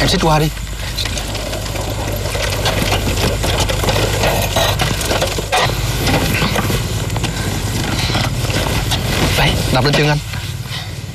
Em xích qua đi. Đấy, đạp lên chân anh.